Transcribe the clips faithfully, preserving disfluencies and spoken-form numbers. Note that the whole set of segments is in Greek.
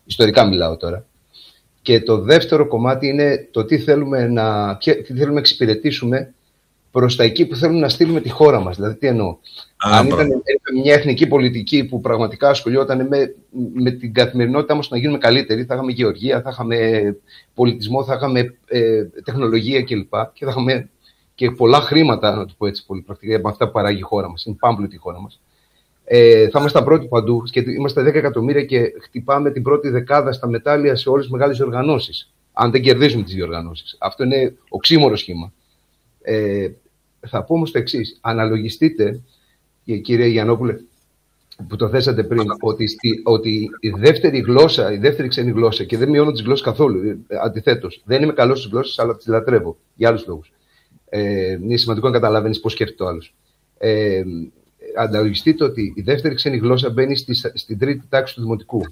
Ιστορικά μιλάω τώρα. Και το δεύτερο κομμάτι είναι το τι θέλουμε να, τι θέλουμε να εξυπηρετήσουμε προς τα εκεί που θέλουμε να στείλουμε τη χώρα μας. Δηλαδή, τι εννοώ. Α, Αν ήταν μια εθνική πολιτική που πραγματικά ασχολιόταν με, με την καθημερινότητά μας να γίνουμε καλύτεροι, θα είχαμε γεωργία, θα είχαμε πολιτισμό, θα είχαμε ε, τεχνολογία κλπ. Και θα είχαμε και πολλά χρήματα, να το πω έτσι πολύ πρακτικά, από αυτά που παράγει η χώρα μας. Είναι πάμπλουτη η χώρα μας. Ε, θα είμαστε πρώτοι παντού. Και είμαστε δέκα εκατομμύρια και χτυπάμε την πρώτη δεκάδα στα μετάλλια σε όλες τις μεγάλες οργανώσεις. Αν δεν κερδίζουμε τις διοργανώσεις. Αυτό είναι οξύμορο σχήμα. Ε, θα πω όμως το εξής. Αναλογιστείτε, κύριε Γιαννόπουλε, που το θέσατε πριν, ότι, στη, ότι η δεύτερη γλώσσα, η δεύτερη ξένη γλώσσα, και δεν μειώνω τις γλώσσες καθόλου, αντιθέτως, δεν είμαι καλός στις γλώσσες, αλλά τις λατρεύω για άλλους λόγους. Ε, είναι σημαντικό να καταλαβαίνεις πώς σκέφτεται ο άλλος. Ε, αναλογιστείτε ότι η δεύτερη ξένη γλώσσα μπαίνει στη, στην τρίτη τάξη του δημοτικού.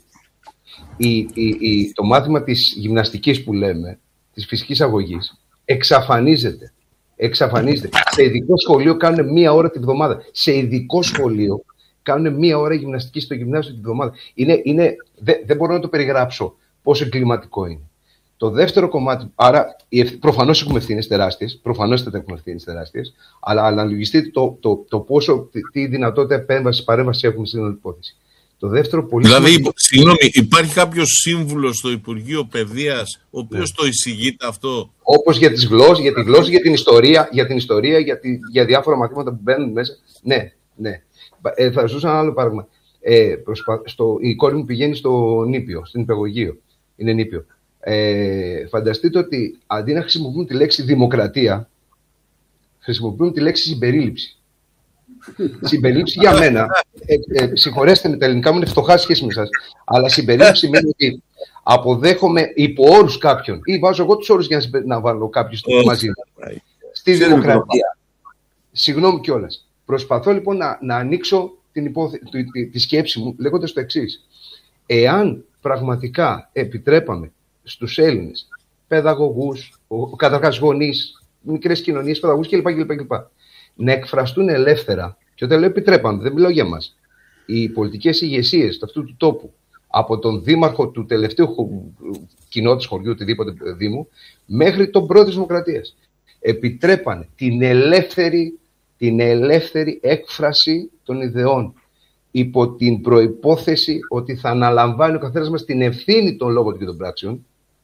Η, η, η, το μάθημα της γυμναστικής που λέμε, της φυσικής αγωγής, εξαφανίζεται. Εξαφανίζεται. Σε ειδικό σχολείο κάνουν μία ώρα τη βδομάδα. Σε ειδικό σχολείο κάνουν μία ώρα γυμναστική στο γυμνάσιο τη βδομάδα. Είναι, είναι, δε, δεν μπορώ να το περιγράψω πόσο εγκληματικό είναι. Το δεύτερο κομμάτι, άρα προφανώς έχουμε ευθύνες τεράστιες, προφανώς θα έχουμε ευθύνες τεράστιες, αλλά αναλογιστείτε το, το, το πόσο, τι δυνατότητα επέμβαση, παρέμβαση έχουμε στην όλη υπόθεση. Το δεύτερο πολύ δηλαδή, σημαντικό... συγγνώμη, υπάρχει κάποιος σύμβουλος στο Υπουργείο Παιδείας, ο οποίος ναι. το εισηγείται αυτό. Όπως για τις γλώσσες, για τη γλώσσα, για την ιστορία, για, την ιστορία, για, τη, για διάφορα μαθήματα που μπαίνουν μέσα. Ναι, ναι. Ε, θα σας δώσω ένα άλλο παράδειγμα. Ε, προσπα... στο... Η κόρη μου πηγαίνει στο νήπιο, στην υπηαγωγείο. Είναι νήπιο. Ε, φανταστείτε ότι αντί να χρησιμοποιούν τη λέξη δημοκρατία, χρησιμοποιούν τη λέξη συμπερίληψη. Συμπερίληψη για μένα, ε, ε, συγχωρέστε με, τα ελληνικά μου είναι φτωχά σχέση με εσάς, αλλά συμπερίληψη σημαίνει ότι αποδέχομαι υπό όρους κάποιον ή βάζω εγώ τους όρους για να, να βάλω κάποιους μαζί μου στη δημοκρατία. Συγγνώμη κιόλας. Προσπαθώ λοιπόν να, να ανοίξω την υπόθε... τη, τη σκέψη μου λέγοντας το εξής. Εάν πραγματικά επιτρέπαμε στους Έλληνες παιδαγωγούς, καταρχάς γονείς, μικρές κοινωνίες, παιδαγωγούς κλπ. κλπ. Να εκφραστούν ελεύθερα, και όταν λέω επιτρέπαμε, δεν μιλάω για μας, οι πολιτικές ηγεσίες αυτού του τόπου, από τον δήμαρχο του τελευταίου κοινότητας χωριού, οτιδήποτε δήμου, μέχρι τον πρώτο της Δημοκρατίας, επιτρέπανε την ελεύθερη, την ελεύθερη έκφραση των ιδεών, υπό την προϋπόθεση ότι θα αναλαμβάνει ο καθένας μας την ευθύνη των λόγων και των πράξεων.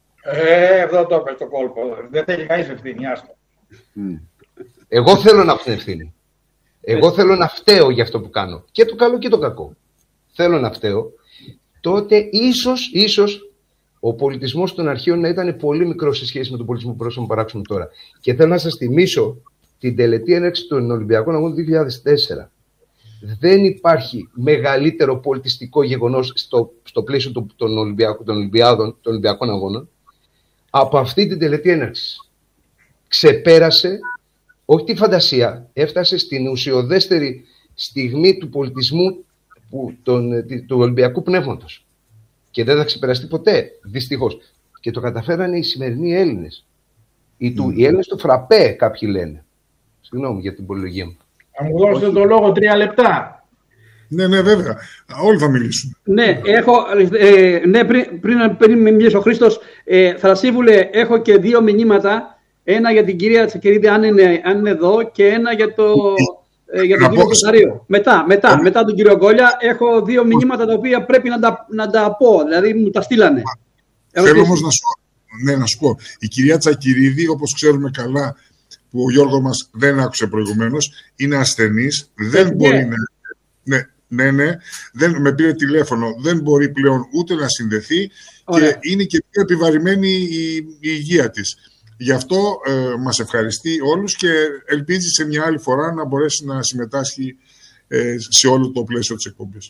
Ε, εδώ το έπαιξε το κόλπο. Δεν θέλει κανείς ευθύνη, άστο. Mm. Εγώ θέλω να έχω ευθύνη. Εγώ θέλω να φταίω για αυτό που κάνω. Και το καλό και το κακό. Θέλω να φταίω. Τότε ίσως, ίσως ο πολιτισμός των αρχαίων να ήταν πολύ μικρός σε σχέση με τον πολιτισμό που μπορούσαμε να παράξουμε τώρα. Και θέλω να σας θυμίσω την τελετή έναρξη των Ολυμπιακών Αγώνων του δύο χιλιάδες τέσσερα. Δεν υπάρχει μεγαλύτερο πολιτιστικό γεγονός στο, στο πλαίσιο των, των, Ολυμπιακών, των, Ολυμπιάδων, των Ολυμπιακών Αγώνων από αυτή την τελετή έναρξης. Ξεπέρασε, όχι τη φαντασία, έφτασε στην ουσιοδέστερη στιγμή του πολιτισμού που, τον, του Ολυμπιακού πνεύματος. Και δεν θα ξεπεραστεί ποτέ, δυστυχώς. Και το καταφέρανε οι σημερινοί Έλληνες. Οι, του, mm. οι Έλληνες του φραπέ, κάποιοι λένε. Συγγνώμη για την πολυλογία μου. Θα μου δώσετε το λόγο τρία λεπτά. Ναι, ναι, βέβαια. Όλοι θα μιλήσουν. Ναι, έχω, ε, ναι πριν, πριν, πριν μιλήσει ο Χρήστος, ε, Θρασίβουλε, έχω και δύο μηνύματα. Ένα για την κυρία Τσακυρίδη, αν είναι, αν είναι εδώ, και ένα για, το, ε, για τον κύριο Κονταρίο. Μετά, μετά, μετά τον κύριο Γκόλια, έχω δύο μηνύματα τα οποία πρέπει να τα, να τα πω. Δηλαδή, μου τα στείλανε. Θέλω όμως να σου, ναι, να σου πω. Η κυρία Τσακυρίδη, όπως ξέρουμε καλά, που ο Γιώργος μας δεν άκουσε προηγουμένως, είναι ασθενής, δεν ε, μπορεί ναι. να... Ναι, ναι, ναι, δεν, με πήρε τηλέφωνο, δεν μπορεί πλέον ούτε να συνδεθεί. Ωραία. Και είναι και πιο επιβαρημένη η, η υγεία της. Γι' αυτό ε, μας ευχαριστεί όλους και ελπίζει σε μια άλλη φορά να μπορέσει να συμμετάσχει ε, σε όλο το πλαίσιο της εκπομπής.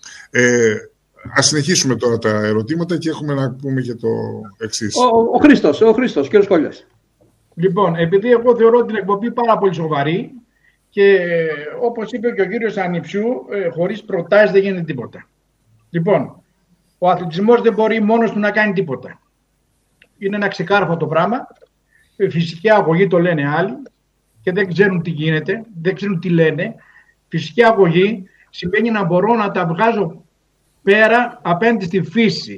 Ε, ας συνεχίσουμε τώρα τα ερωτήματα και έχουμε να πούμε και το εξής. Ο, ο, ο Χρήστος, ο Χρήστος, κύριος Κόλλιας. Λοιπόν, επειδή εγώ θεωρώ την εκπομπή πάρα πολύ σοβαρή και όπως είπε και ο κύριος Ανιψιού, ε, χωρίς προτάσεις δεν γίνεται τίποτα. Λοιπόν, ο αθλητισμός δεν μπορεί μόνος του να κάνει τίποτα. Είναι ένα ξεκάρφο το πράγμα. Φυσική αγωγή το λένε άλλοι και δεν ξέρουν τι γίνεται, δεν ξέρουν τι λένε. Φυσική αγωγή σημαίνει να μπορώ να τα βγάζω πέρα απέναντι στη φύση.